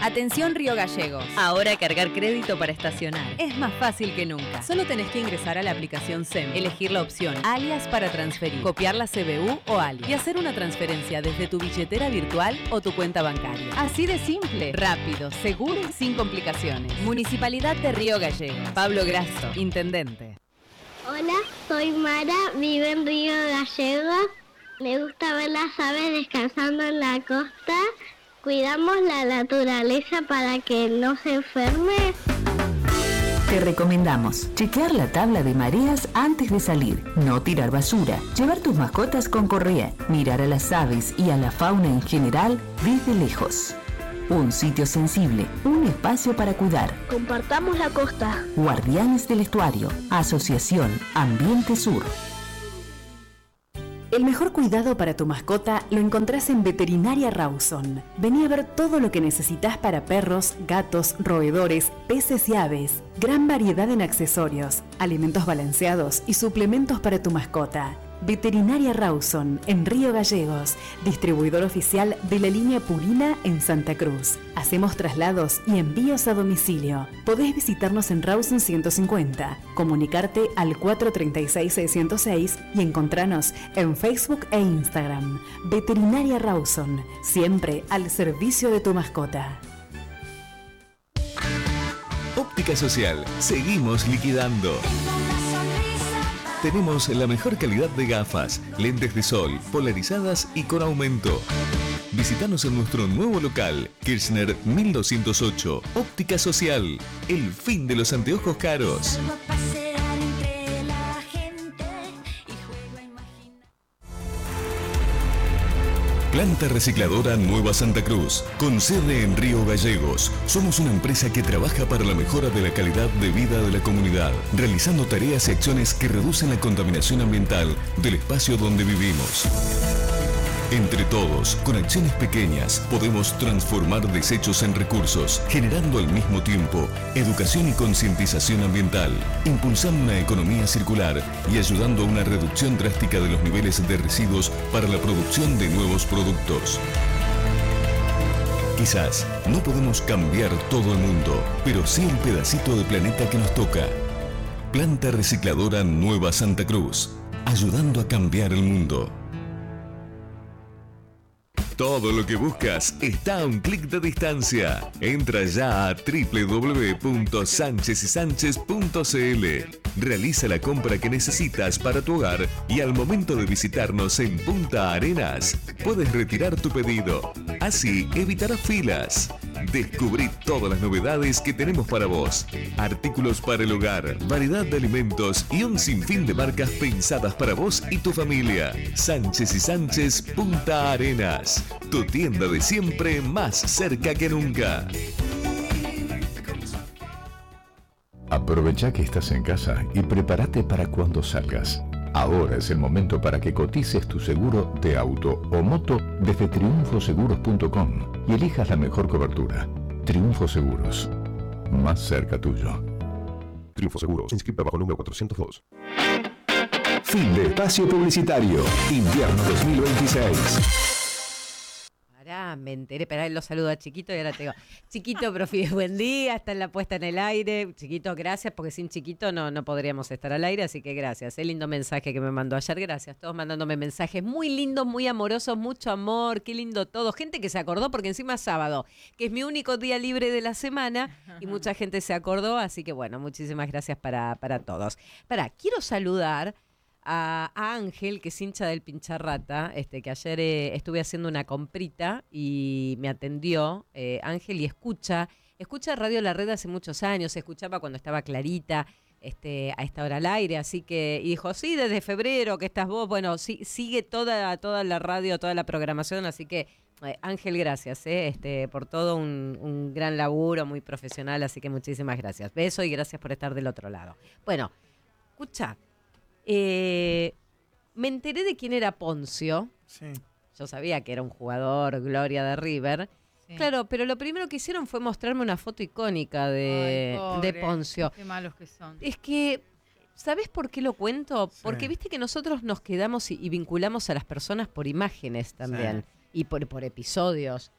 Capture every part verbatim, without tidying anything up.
Atención Río Gallegos. Ahora cargar crédito para estacionar Es más fácil que nunca. Solo tenés que ingresar a la aplicación S E M, elegir la opción alias para transferir, copiar la C B U o alias y hacer una transferencia desde tu billetera virtual o tu cuenta bancaria. Así de simple, rápido, seguro y sin complicaciones. Municipalidad de Río Gallegos. Pablo Grasso, Intendente. Hola, soy Mara, vivo en Río Gallegos. Me gusta ver las aves descansando en la costa. Cuidamos la naturaleza para que no se enferme. Te recomendamos chequear la tabla de mareas antes de salir, no tirar basura, llevar tus mascotas con correa, mirar a las aves y a la fauna en general desde lejos. Un sitio sensible, un espacio para cuidar. Compartamos la costa. Guardianes del Estuario, Asociación Ambiente Sur. El mejor cuidado para tu mascota lo encontrás en Veterinaria Rawson. Vení a ver todo lo que necesitas para perros, gatos, roedores, peces y aves. Gran variedad en accesorios, alimentos balanceados y suplementos para tu mascota. Veterinaria Rawson, en Río Gallegos, distribuidor oficial de la línea Purina en Santa Cruz. Hacemos traslados y envíos a domicilio. Podés visitarnos en Rawson ciento cincuenta, comunicarte al cuatro tres seis, seis cero seis y encontrarnos en Facebook e Instagram. Veterinaria Rawson, siempre al servicio de tu mascota. Óptica Social, seguimos liquidando. Tenemos la mejor calidad de gafas, lentes de sol, polarizadas y con aumento. Visítanos en nuestro nuevo local, Kirchner mil doscientos ocho, Óptica Social, el fin de los anteojos caros. Planta Recicladora Nueva Santa Cruz, con sede en Río Gallegos. Somos una empresa que trabaja para la mejora de la calidad de vida de la comunidad, realizando tareas y acciones que reducen la contaminación ambiental del espacio donde vivimos. Entre todos, con acciones pequeñas, podemos transformar desechos en recursos, generando al mismo tiempo educación y concientización ambiental, impulsando una economía circular y ayudando a una reducción drástica de los niveles de residuos para la producción de nuevos productos. Quizás no podemos cambiar todo el mundo, pero sí el pedacito de planeta que nos toca. Planta Recicladora Nueva Santa Cruz, ayudando a cambiar el mundo. Todo lo que buscas está a un clic de distancia. Entra ya a doble u doble u doble u punto sánchez y sánchez punto c l. Realiza la compra que necesitas para tu hogar y al momento de visitarnos en Punta Arenas, puedes retirar tu pedido. Así evitarás filas. Descubrí todas las novedades que tenemos para vos. Artículos para el hogar, variedad de alimentos y un sinfín de marcas pensadas para vos y tu familia. Sánchez y Sánchez Punta Arenas. Tu tienda de siempre más cerca que nunca. Aprovecha que estás en casa y prepárate para cuando salgas. Ahora es el momento para que cotices tu seguro de auto o moto desde triunfo seguros punto com y elijas la mejor cobertura. Triunfo Seguros, más cerca tuyo. Triunfo Seguros, inscrita bajo número cuatrocientos dos. Fin de espacio publicitario. Invierno dos mil veintiséis. Pará, me enteré, pará, lo saludo a Chiquito y ahora te digo, Chiquito, profe, buen día, está en la puesta en el aire. Chiquito, gracias, porque sin Chiquito no, no podríamos estar al aire, así que gracias. El lindo mensaje que me mandó ayer, gracias. Todos mandándome mensajes muy lindos, muy amorosos, mucho amor, qué lindo todo. Gente que se acordó, porque encima es sábado, que es mi único día libre de la semana, y mucha gente se acordó, así que bueno, muchísimas gracias para, para todos. Pará, quiero saludar A, a Ángel, que es hincha del Pincharrata, este, que ayer eh, estuve haciendo una comprita y me atendió eh, Ángel y escucha, escucha Radio La Red hace muchos años, escuchaba cuando estaba Clarita, este, a esta hora al aire, así que, y dijo, sí, desde febrero que estás vos, bueno, sí, sigue toda, toda la radio, toda la programación, así que eh, Ángel, gracias, eh, este, por todo un, un gran laburo, muy profesional, así que muchísimas gracias. Beso y gracias por estar del otro lado. Bueno, escucha. Eh, me enteré de quién era Poncio. Sí. Yo sabía que era un jugador gloria de River. Sí. Claro, pero lo primero que hicieron fue mostrarme una foto icónica de, Ay, pobre, de Poncio. Qué malos que son. Es que, ¿sabés por qué lo cuento? Sí. Porque viste que nosotros nos quedamos y, y vinculamos a las personas por imágenes también. Sí. Y por, por episodios.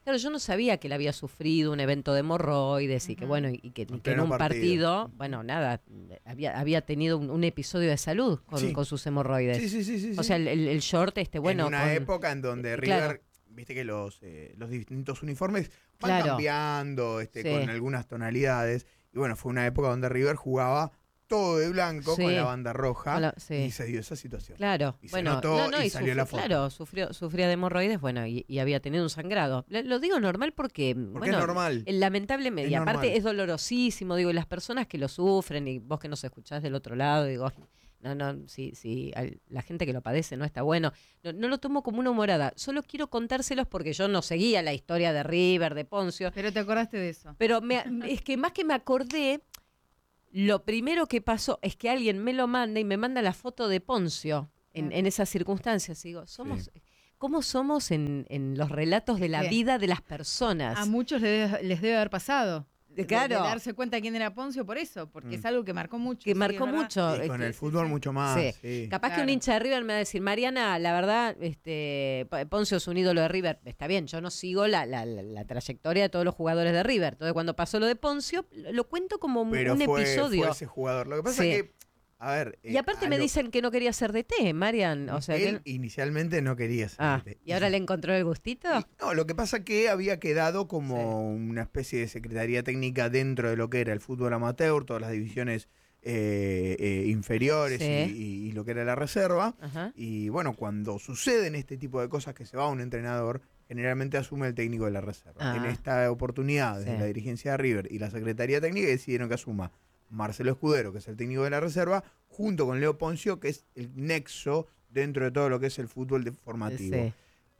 Claro, yo no sabía que él había sufrido un evento de hemorroides y que, bueno, y que, y que en un partido. partido, bueno, nada, había, había tenido un, un episodio de salud con, sí. con sus hemorroides. Sí, sí, sí, sí. O sea, el, el, el short, este, bueno. En una con, época en donde River, claro. viste que los, eh, los distintos uniformes van claro. cambiando este, sí. con algunas tonalidades. Y bueno, fue una época donde River jugaba todo de blanco sí. con la banda roja la, sí. y se dio esa situación. Claro, y bueno, se notó no, no, y, y salió sufrió, la foto. Claro, sufrió, sufría de hemorroides, bueno, y, y había tenido un sangrado. Lo, lo digo normal porque, porque bueno, es normal. Lamentablemente, es y aparte normal. es dolorosísimo, digo, y las personas que lo sufren, y vos que nos escuchás del otro lado, digo, no, no, si, si la gente que lo padece no está bueno, no, no lo tomo como una humorada, solo quiero contárselos porque yo no seguía la historia de River, de Poncio. Pero te acordaste de eso. Pero me, es que más que me acordé, lo primero que pasó es que alguien me lo manda y me manda la foto de Poncio en, en esas circunstancias. Y digo, somos, sí. ¿cómo somos en, en los relatos de la Bien. vida de las personas? A muchos les debe, les debe haber pasado. Claro. De, de darse cuenta quién era Poncio por eso, porque mm. es algo que marcó mucho. Que sí, marcó mucho. Y con este, el fútbol sí, mucho más. Sí. Sí. Capaz claro. que un hincha de River me va a decir, Mariana, la verdad, este Poncio es un ídolo de River. Está bien, yo no sigo la, la, la, la trayectoria de todos los jugadores de River. Entonces, cuando pasó lo de Poncio, lo, lo cuento como Pero un fue, episodio. Fue ese jugador. Lo que pasa sí. es que, a ver... Y aparte eh, me lo... dicen que no quería ser D T, Marian. O sea, él que... inicialmente no quería ser ah, D T. ¿Y ahora le encontró el gustito? Y, no, lo que pasa es que había quedado como sí. una especie de secretaría técnica dentro de lo que era el fútbol amateur, todas las divisiones eh, eh, inferiores sí. y, y, y lo que era la reserva. Ajá. Y bueno, cuando suceden este tipo de cosas que se va un entrenador, generalmente asume el técnico de la reserva. Ah. En esta oportunidad, desde sí. la dirigencia de River y la secretaría técnica decidieron que asuma Marcelo Escudero, que es el técnico de la reserva, junto con Leo Poncio, que es el nexo dentro de todo lo que es el fútbol de formativo. Sí.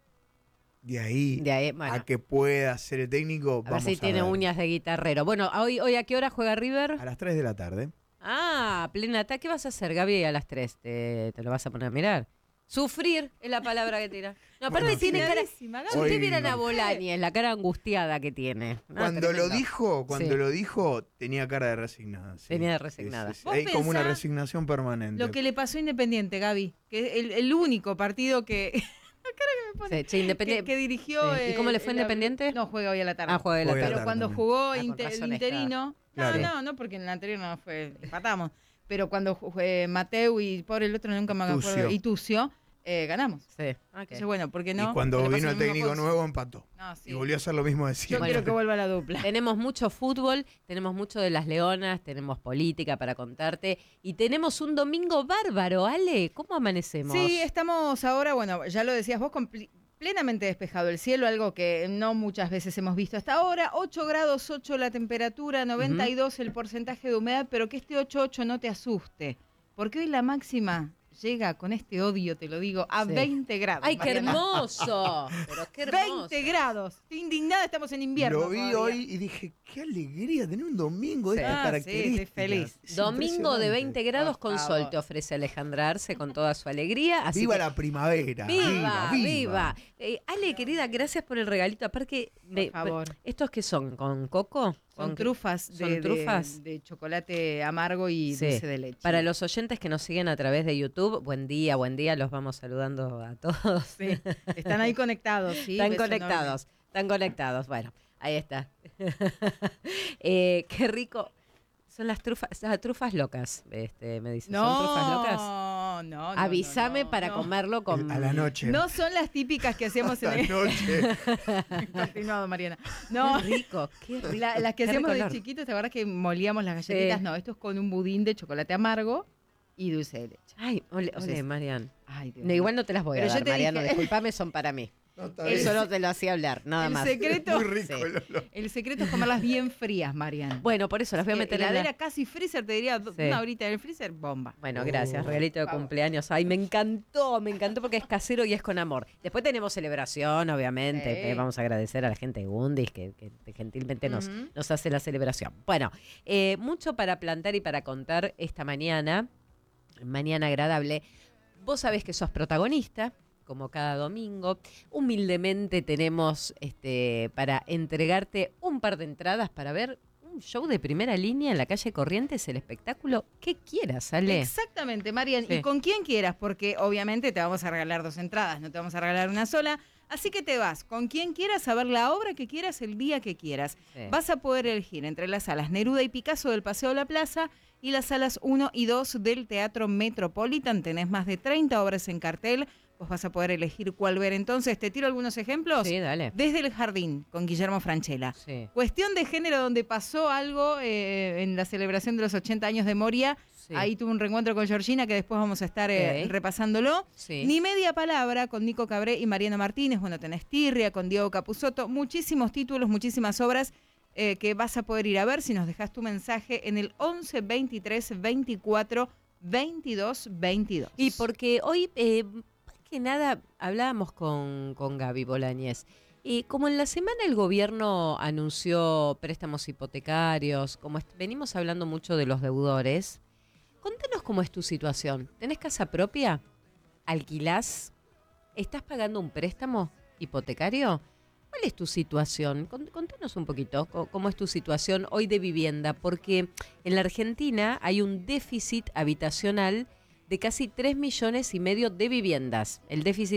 De ahí, de ahí bueno. a que pueda ser el técnico, a vamos ver si a tiene ver. uñas de guitarrero. Bueno, hoy, hoy ¿a qué hora juega River? A las tres de la tarde. Ah, plena tarde. ¿Qué vas a hacer, Gaby, a las tres? ¿Te, te lo vas a poner a mirar? Sufrir es la palabra que tira. No, aparte Bueno, tiene sí. cara... Si Hoy- ustedes vieran a Bolañes, la cara angustiada que tiene. No, Cuando tremendo. lo dijo, cuando Sí. lo dijo, tenía cara de resignada. sí. Tenía de resignada. Sí, sí, sí. ¿Vos Hay como una pensás resignación permanente. Lo que le pasó a Independiente, Gaby, que es el, el único partido que... la cara que me pone. Sí, che, Independiente- que, que dirigió... Sí. ¿Y eh, cómo le fue a el- Independiente? No, juega hoy a la tarde. Ah, juega de la Juega a la Pero tarde cuando también. jugó Ah, con Inter- razón el está. interino... Claro. No, no, no, porque en el anterior no fue... Empatamos. Pero cuando fue Mateu y por el otro nunca me acuerdo... Tucio. Y Tucio, eh, ganamos. Sí. Ah, Entonces, bueno, ¿por qué no? Y cuando Que le pase vino lo el mismo a técnico Ponce. nuevo, empató. No, sí. Y volvió a hacer lo mismo de Yo siempre. quiero que vuelva la dupla. Tenemos mucho fútbol, tenemos mucho de las leonas, tenemos política para contarte y tenemos un domingo bárbaro, Ale. ¿Cómo amanecemos? Sí, estamos ahora, bueno, ya lo decías vos, compl- plenamente despejado el cielo, algo que no muchas veces hemos visto hasta ahora. ocho grados ocho la temperatura, noventa y dos el porcentaje de humedad, pero que este ocho ocho no te asuste, porque hoy la máxima llega con este odio, te lo digo, a Sí. veinte grados. ¡Ay, qué Mariana. hermoso! Pero qué hermoso. veinte grados. Estoy indignada, estamos en invierno. Lo vi todavía. hoy y dije, qué alegría tener un domingo de Sí. estas Ah, sí, características. estoy feliz. Es Domingo de impresionante. veinte grados Por con favor. sol te ofrece Alejandra Arce con toda su alegría. Así Viva que- la primavera. ¡Viva, Viva, viva! Eh, Ale, querida, gracias por el regalito. Aparte, me- favor. ¿estos qué son? ¿Con coco? Son ¿Con trufas, ¿Son de, trufas? De, de chocolate amargo y Sí. dulce de leche. Para los oyentes que nos siguen a través de YouTube, buen día, buen día, los vamos saludando a todos. Sí, están ahí conectados, ¿sí? Están Beso conectados, están conectados. Bueno, ahí está. Eh, qué rico. Son las trufas, las trufas locas, este, me dicen. No, ¿Son trufas locas? no, no. Avísame no, no, para no. comerlo con... A la noche. No son las típicas que hacíamos en A la el... noche. Continuado, Mariana. No, Qué rico, qué rico. la- las que Qué hacíamos de ricolor. chiquitos, ¿te acuerdas que molíamos las galletitas? Sí. No, esto es con un budín de chocolate amargo y dulce de leche. Ay, ole, ole, Entonces- Marian. Ay, Dios No, mío. igual no te las voy Pero a yo dar, te Mariano, dije- disculpame, son para mí. No, está bien. Eso no te lo hacía hablar, nada el más. secreto, Muy rico Sí. el olor. el secreto es comerlas bien frías, Mariana. Bueno, por eso las voy a Que meter en heladera la... casi freezer, te diría do- Sí. una horita en el freezer, bomba. Bueno, gracias, Oh. regalito de Por favor. cumpleaños. Ay, me encantó, me encantó porque es casero y es con amor. Después tenemos celebración, obviamente. Sí. Eh, Vamos a agradecer a la gente de Gundis que, que gentilmente nos, Ujú. nos hace la celebración. Bueno, eh, mucho para plantar y para contar esta mañana, mañana agradable. Vos sabés que sos protagonista, como cada domingo. Humildemente tenemos este, para entregarte un par de entradas para ver un show de primera línea en la calle Corrientes, el espectáculo que quieras, Ale. Exactamente, Marian. Sí. Y con quien quieras, porque obviamente te vamos a regalar dos entradas, no te vamos a regalar una sola. Así que te vas con quien quieras a ver la obra que quieras el día que quieras. Sí. Vas a poder elegir entre las salas Neruda y Picasso del Paseo de la Plaza y las salas uno y dos del Teatro Metropolitan. Tenés más de treinta obras en cartel. Vos vas a poder elegir cuál ver. Entonces, ¿te tiro algunos ejemplos? Sí, dale. Desde El Jardín, con Guillermo Francella. Sí. Cuestión de género, donde pasó algo eh, en la celebración de los ochenta años de Moria. Sí. Ahí tuve un reencuentro con Georgina, que después vamos a estar eh, Ok. repasándolo. Sí. Ni media palabra, con Nico Cabré y Mariano Martínez. Bueno, tenés Tirria, con Diego Capusotto. Muchísimos títulos, muchísimas obras eh, que vas a poder ir a ver si nos dejas tu mensaje en el once veintitrés veinticuatro veintidós veintidós. Y porque hoy, eh, más que nada, hablábamos con, con Gaby Bolañez. Y como en la semana el gobierno anunció préstamos hipotecarios, como est- venimos hablando mucho de los deudores, contanos cómo es tu situación. ¿Tenés casa propia? ¿Alquilás? ¿Estás pagando un préstamo hipotecario? ¿Cuál es tu situación? Con- Contanos un poquito co- cómo es tu situación hoy de vivienda, porque en la Argentina hay un déficit habitacional de casi tres millones y medio de viviendas. El déficit